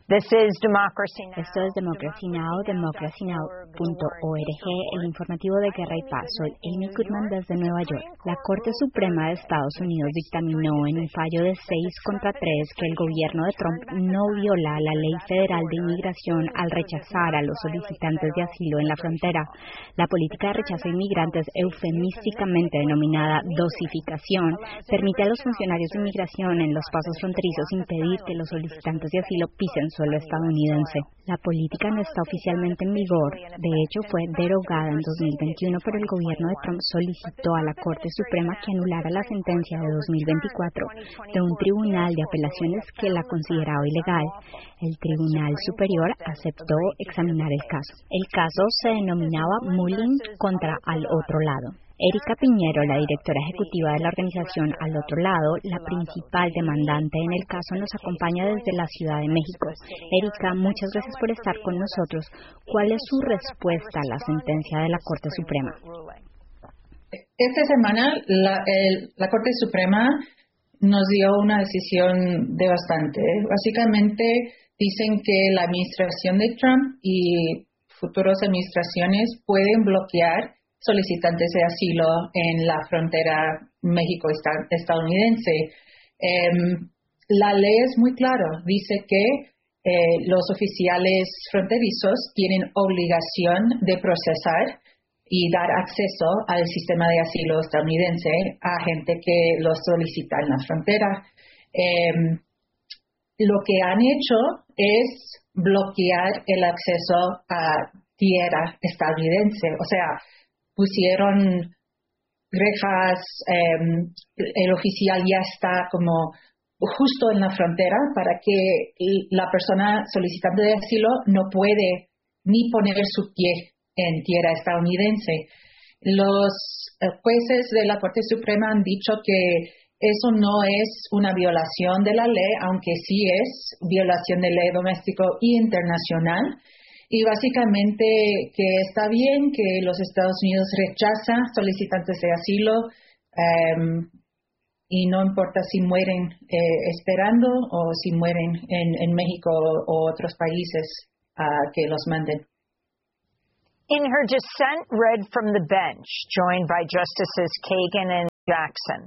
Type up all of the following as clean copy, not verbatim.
Esto es Democracy Now!, democracynow.org, el informativo de Guerra y Paz. Soy Amy Goodman desde Nueva York. La Corte Suprema de Estados Unidos dictaminó en un fallo de 6-3 que el gobierno de Trump no viola la Ley Federal de Inmigración al rechazar a los solicitantes de asilo en la frontera. La política de rechazo a inmigrantes, eufemísticamente denominada dosificación, permite a los funcionarios de inmigración en los pasos fronterizos impedir que los solicitantes de asilo pisen suelo estadounidense. La política no está oficialmente en vigor. De hecho, fue derogada en 2021, pero el gobierno de Trump solicitó a la Corte Suprema que anulara la sentencia de 2024 de un tribunal de apelaciones que la consideraba ilegal. El Tribunal Superior aceptó examinar el caso. El caso se denominaba Mullin contra Al Otro Lado. Erika Piñero, la directora ejecutiva de la organización Al Otro Lado, la principal demandante en el caso, nos acompaña desde la Ciudad de México. Erika, muchas gracias por estar con nosotros. ¿Cuál es su respuesta a la sentencia de la Corte Suprema? Esta semana la Corte Suprema nos dio una decisión devastante. Básicamente dicen que la administración de Trump y futuras administraciones pueden bloquear solicitantes de asilo en la frontera México-estadounidense. La ley es muy clara, dice que los oficiales fronterizos tienen obligación de procesar y dar acceso al sistema de asilo estadounidense a gente que lo solicita en la frontera. Lo que han hecho es bloquear el acceso a tierra estadounidense, o sea, pusieron rejas, el oficial ya está como justo en la frontera para que la persona solicitante de asilo no puede ni poner su pie en tierra estadounidense. Los jueces de la Corte Suprema han dicho que eso no es una violación de la ley, aunque sí es violación de ley doméstico y internacional. Y básicamente que está bien que los Estados Unidos rechazan solicitantes de asilo y no importa si mueren esperando o si mueren en México o otros países que los manden. In her dissent read from the bench, joined by Justices Kagan and Jackson.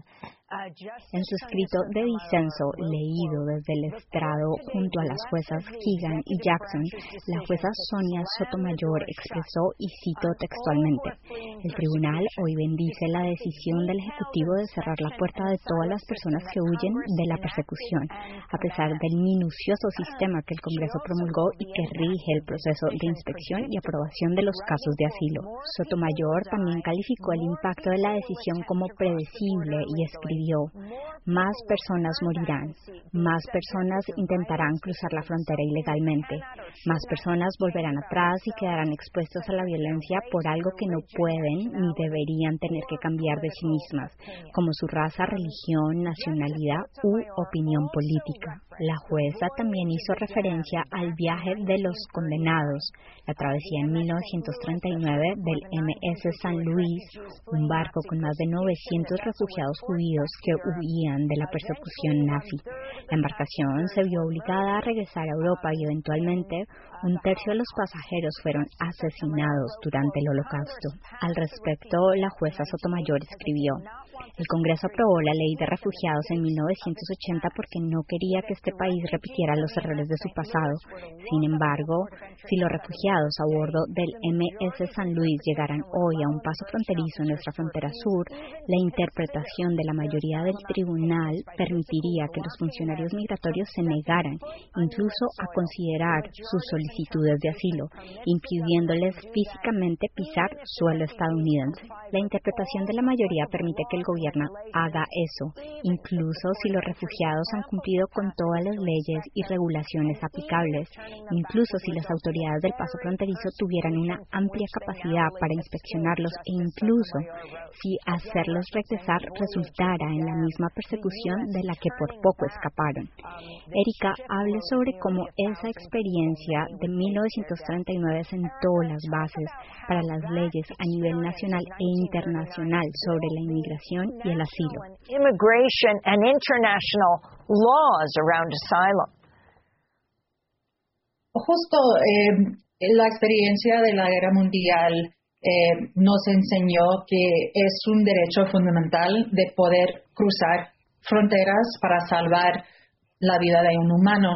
En su escrito de disenso, leído desde el estrado junto a las juezas Kagan y Jackson, la jueza Sonia Sotomayor expresó, y cito textualmente: "El tribunal hoy bendice la decisión del Ejecutivo de cerrar la puerta de todas las personas que huyen de la persecución, a pesar del minucioso sistema que el Congreso promulgó y que rige el proceso de inspección y aprobación de los casos de asilo". Sotomayor también calificó el impacto de la decisión como predecible y escribió: "Más personas morirán, más personas intentarán cruzar la frontera ilegalmente, más personas volverán atrás y quedarán expuestos a la violencia por algo que no pueden ni deberían tener que cambiar de sí mismas, como su raza, religión, nacionalidad u opinión política". La jueza también hizo referencia al viaje de los condenados, la travesía en 1939 del MS San Luis, un barco con más de 900 refugiados judíos que huían de la persecución nazi. La embarcación se vio obligada a regresar a Europa y eventualmente un tercio de los pasajeros fueron asesinados durante el Holocausto. Al respecto, la jueza Sotomayor escribió: "El Congreso aprobó la Ley de Refugiados en 1980 porque no quería que este país repitiera los errores de su pasado. Sin embargo, si los refugiados a bordo del MS San Luis llegaran hoy a un paso fronterizo en nuestra frontera sur, la interpretación de la mayoría del tribunal permitiría que los funcionarios migratorios se negaran incluso a considerar sus solicitudes de asilo, impidiéndoles físicamente pisar suelo estadounidense. La interpretación de la mayoría permite que el gobierno haga eso, incluso si los refugiados han cumplido con todas las leyes y regulaciones aplicables, incluso si las autoridades del paso fronterizo tuvieran una amplia capacidad para inspeccionarlos e incluso si hacerlos regresar resultara en la misma persecución de la que por poco escaparon". Erika, hable sobre cómo esa experiencia de 1939 sentó las bases para las leyes a nivel nacional e internacional sobre la inmigración y el asilo. Immigration and international laws around asylum. justo la experiencia de la Guerra Mundial nos enseñó que es un derecho fundamental de poder cruzar fronteras para salvar la vida de un humano.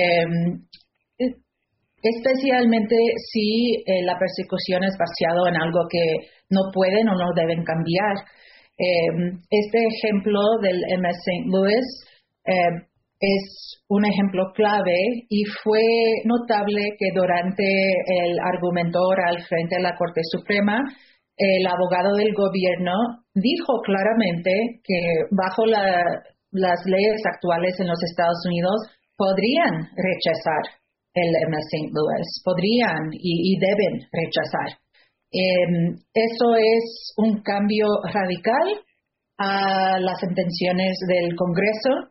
Especialmente si la persecución es basada en algo que no pueden o no deben cambiar. Este ejemplo del MS St. Louis es un ejemplo clave y fue notable que durante el argumento oral frente a la Corte Suprema, el abogado del gobierno dijo claramente que bajo las leyes actuales en los Estados Unidos podrían rechazar el MS St. Louis, podrían y deben rechazar. Eso es un cambio radical a las intenciones del Congreso.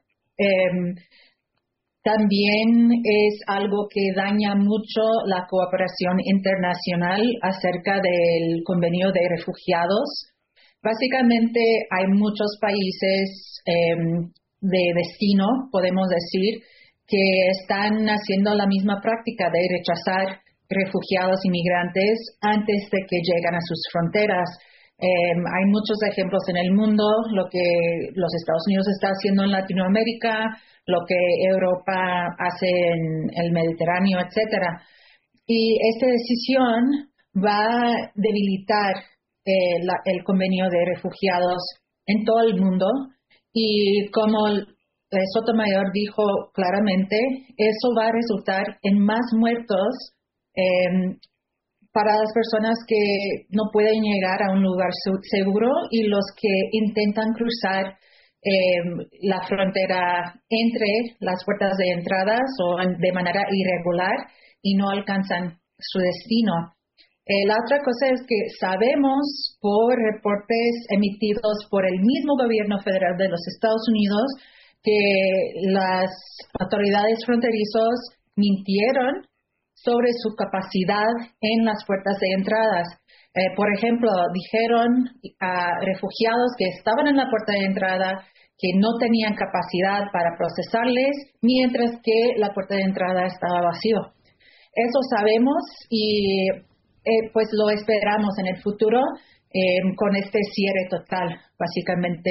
También es algo que daña mucho la cooperación internacional acerca del convenio de refugiados. Básicamente hay muchos países de destino, podemos decir, que están haciendo la misma práctica de rechazar refugiados inmigrantes antes de que lleguen a sus fronteras. Hay muchos ejemplos en el mundo, lo que los Estados Unidos está haciendo en Latinoamérica, lo que Europa hace en el Mediterráneo, etcétera. Y esta decisión va a debilitar el convenio de refugiados en todo el mundo y como Sotomayor dijo claramente, eso va a resultar en más muertos para las personas que no pueden llegar a un lugar seguro y los que intentan cruzar la frontera entre las puertas de entradas o de manera irregular y no alcanzan su destino. La otra cosa es que sabemos por reportes emitidos por el mismo gobierno federal de los Estados Unidos que las autoridades fronterizos mintieron sobre su capacidad en las puertas de entradas. Por ejemplo, dijeron a refugiados que estaban en la puerta de entrada que no tenían capacidad para procesarles, mientras que la puerta de entrada estaba vacío. Eso sabemos y pues lo esperamos en el futuro con este cierre total, básicamente.